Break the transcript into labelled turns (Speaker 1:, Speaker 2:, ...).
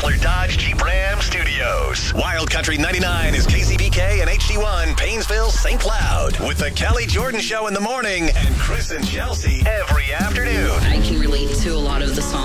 Speaker 1: Chrysler Dodge Jeep Ram Studios. Wild Country 99 is KCBK and HD1, Paynesville, St. Cloud. With the Kelly Jordan Show in the morning and Chris and Chelsea every afternoon.
Speaker 2: I can relate to a lot of the songs.